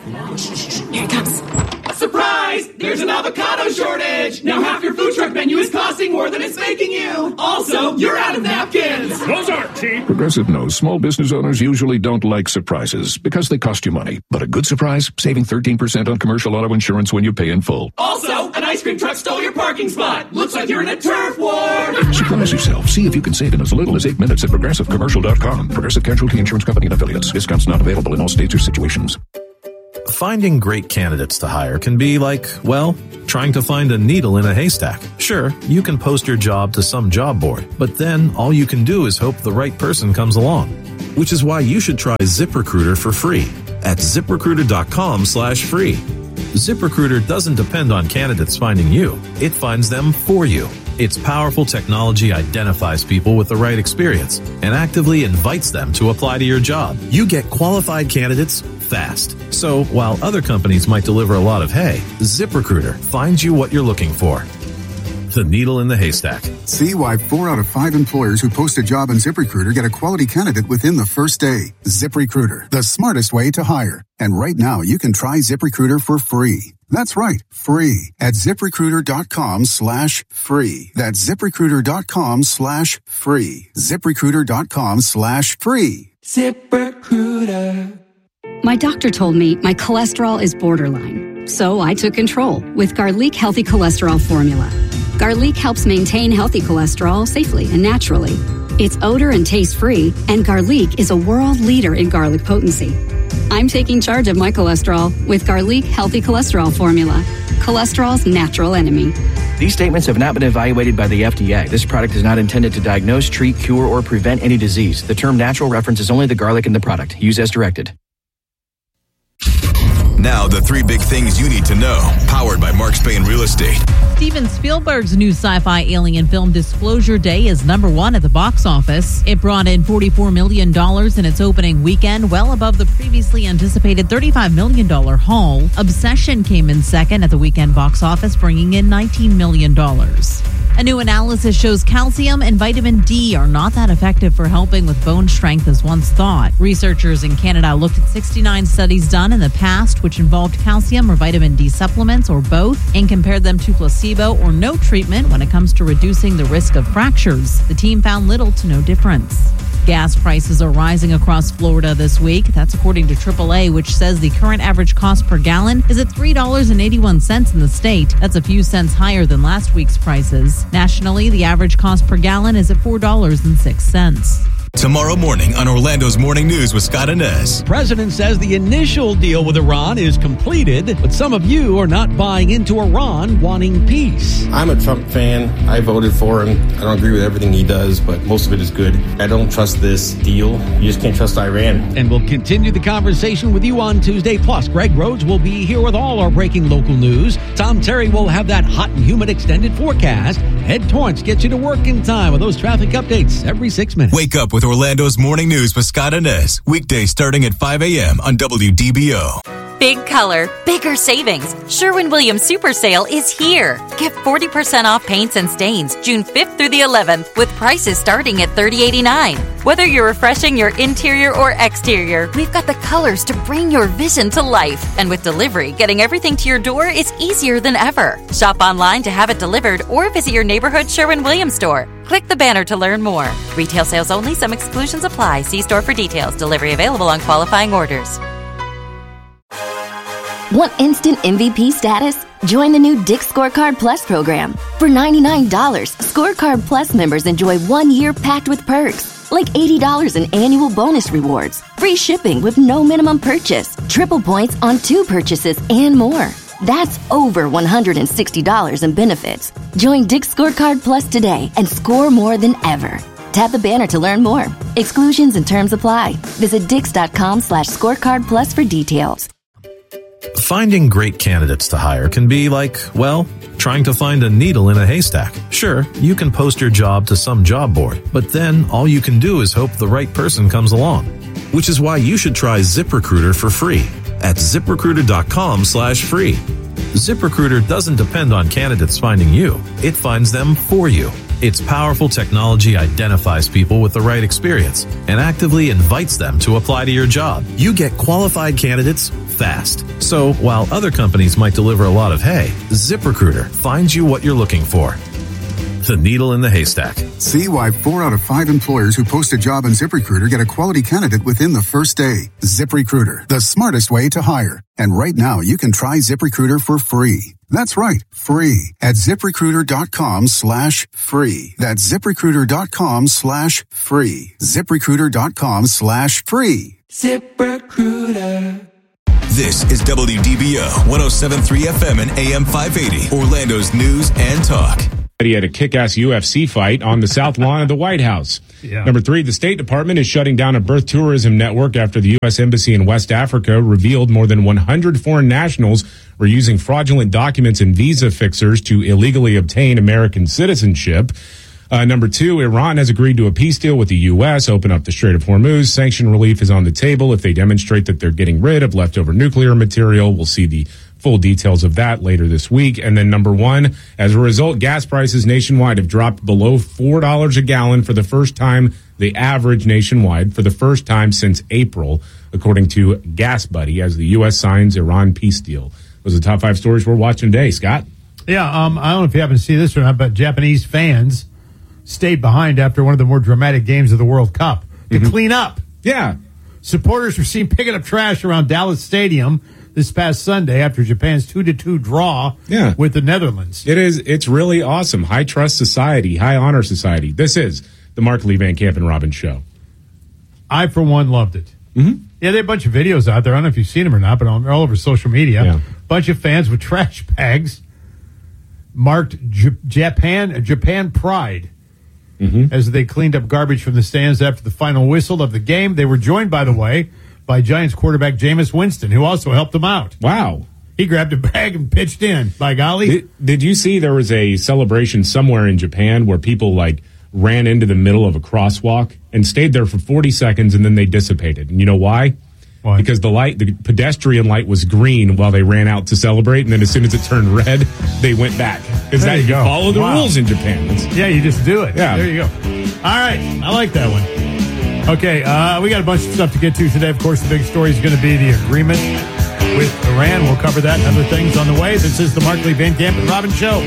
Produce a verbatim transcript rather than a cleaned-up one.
Here it comes. Surprise! There's an avocado shortage! Now half your food truck menu is costing more than it's making you! Also, you're out of napkins! Those aren't cheap! Progressive knows small business owners usually don't like surprises because they cost you money. But a good surprise? Saving thirteen percent on commercial auto insurance when you pay in full. Also, an ice cream truck stole your parking spot! Looks like you're in a turf war! Surprise yourself. See if you can save in as little as eight minutes at progressive commercial dot com. Progressive Casualty Insurance Company and Affiliates. Discounts not available in all states or situations. Finding great candidates to hire can be like, well, trying to find a needle in a haystack. Sure, you can post your job to some job board, but then all you can do is hope the right person comes along. Which is why you should try ZipRecruiter for free at ZipRecruiter.com slash free. ZipRecruiter doesn't depend on candidates finding you. It finds them for you. Its powerful technology identifies people with the right experience and actively invites them to apply to your job. You get qualified candidates fast. So while other companies might deliver a lot of hay, ZipRecruiter finds you what you're looking for. The needle in the haystack. See why four out of five employers who post a job on ZipRecruiter get a quality candidate within the first day. ZipRecruiter, the smartest way to hire. And right now, you can try ZipRecruiter for free. That's right, free at ZipRecruiter.com slash free. That's ZipRecruiter.com slash free. ZipRecruiter.com slash free. ZipRecruiter. My doctor told me my cholesterol is borderline, so I took control with Garlic Healthy Cholesterol Formula. Garlic helps maintain healthy cholesterol safely and naturally. It's odor and taste-free, and Garlic is a world leader in garlic potency. I'm taking charge of my cholesterol with Garlic Healthy Cholesterol Formula, cholesterol's natural enemy. These statements have not been evaluated by the F D A. This product is not intended to diagnose, treat, cure, or prevent any disease. The term natural references only the garlic in the product. Use as directed. Now, the three big things you need to know, powered by Mark Spain Real Estate. Steven Spielberg's new sci-fi alien film Disclosure Day is number one at the box office. It brought in forty-four million dollars in its opening weekend, well above the previously anticipated thirty-five million dollars haul. Obsession came in second at the weekend box office, bringing in nineteen million dollars. A new analysis shows calcium and vitamin D are not that effective for helping with bone strength as once thought. Researchers in Canada looked at sixty-nine studies done in the past which involved calcium or vitamin D supplements or both and compared them to placebo or no treatment when it comes to reducing the risk of fractures. The team found little to no difference. Gas prices are rising across Florida this week. That's according to triple A, which says the current average cost per gallon is at three dollars and eighty-one cents in the state. That's a few cents higher than last week's prices. Nationally, the average cost per gallon is at four dollars and six cents. Tomorrow morning on Orlando's Morning News with Scott Inez. The president says the initial deal with Iran is completed, but some of you are not buying into Iran wanting peace. I'm a Trump fan. I voted for him. I don't agree with everything he does, but most of it is good. I don't trust this deal. You just can't trust Iran. And we'll continue the conversation with you on Tuesday. Plus, Greg Rhodes will be here with all our breaking local news. Tom Terry will have that hot and humid extended forecast. Ed Torrance gets you to work in time with those traffic updates every six minutes. Wake up with Orlando's Morning News with Scott Inez. Weekdays starting at five a.m. on W D B O. Big color, bigger savings. Sherwin-Williams Super Sale is here. Get forty percent off paints and stains June fifth through the eleventh with prices starting at thirty eighty-nine. Whether you're refreshing your interior or exterior, we've got the colors to bring your vision to life. And with delivery, getting everything to your door is easier than ever. Shop online to have it delivered or visit your neighborhood Sherwin-Williams store. Click the banner to learn more. Retail sales only. Some exclusions apply. See store for details. Delivery available on qualifying orders. Want instant M V P status? Join the new Dick's Scorecard Plus program. For ninety-nine dollars, Scorecard Plus members enjoy one year packed with perks, like eighty dollars in annual bonus rewards, free shipping with no minimum purchase, triple points on two purchases, and more. That's over one hundred sixty dollars in benefits. Join Dick's Scorecard Plus today and score more than ever. Tap the banner to learn more. Exclusions and terms apply. Visit dix.com slash scorecard plus for details. Finding great candidates to hire can be like, well, trying to find a needle in a haystack. Sure, you can post your job to some job board, but then all you can do is hope the right person comes along. Which is why you should try ZipRecruiter for free at ZipRecruiter.com slash free. ZipRecruiter doesn't depend on candidates finding you. It finds them for you. Its powerful technology identifies people with the right experience and actively invites them to apply to your job. You get qualified candidates fast. So while other companies might deliver a lot of hay, ZipRecruiter finds you what you're looking for. The needle in the haystack. See why four out of five employers who post a job on ZipRecruiter get a quality candidate within the first day. ZipRecruiter, the smartest way to hire. And right now, you can try ZipRecruiter for free. That's right, free at ZipRecruiter.com slash free. That's ZipRecruiter.com slash free. ZipRecruiter.com slash free. ZipRecruiter. This is W D B O one oh seven point three F M and A M five eighty, Orlando's news and talk. He had a kick-ass U F C fight on the south lawn of the White House. Yeah. Number three, the State Department is shutting down a birth tourism network after the U S Embassy in West Africa revealed more than one hundred foreign nationals were using fraudulent documents and visa fixers to illegally obtain American citizenship. Uh, number two, Iran has agreed to a peace deal with the U S, open up the Strait of Hormuz. Sanction relief is on the table if they demonstrate that they're getting rid of leftover nuclear material. We'll see the full details of that later this week. And then number one, as a result, gas prices nationwide have dropped below four dollars a gallon for the first time, the average nationwide, for the first time since April, according to Gas Buddy, as the U S signs Iran peace deal. Those are the top five stories we're watching today. Scott? Yeah, um, I don't know if you happen to see this or not, but Japanese fans stayed behind after one of the more dramatic games of the World Cup to mm-hmm. clean up. Yeah. Supporters were seen picking up trash around Dallas Stadium this past Sunday after Japan's two to two draw yeah. with the Netherlands. It is. It's really awesome. High trust society, high honor society. This is the Mark Lee Van Camp and Robbins show. I, for one, loved it. Mm-hmm. Yeah, there are a bunch of videos out there. I don't know if you've seen them or not, but they're all over social media. Yeah. Bunch of fans with trash bags marked J- Japan Japan Pride. Mm-hmm. As they cleaned up garbage from the stands after the final whistle of the game. They were joined, by the way, by Giants quarterback Jameis Winston, who also helped them out. Wow. He grabbed a bag and pitched in, by golly. Did, did you see there was a celebration somewhere in Japan where people, like, ran into the middle of a crosswalk and stayed there for forty seconds and then they dissipated? And you know why? Why? Because the light, the pedestrian light was green while they ran out to celebrate, and then as soon as it turned red, they went back. Is that you you go. follow the Wow. rules in Japan? That's, Yeah, you just do it. Yeah. There you go. All right. I like that one. Okay, uh, we got a bunch of stuff to get to today. Of course, the big story is going to be the agreement with Iran. We'll cover that and other things on the way. This is the Mark Lee Van Camp and Robbins Show.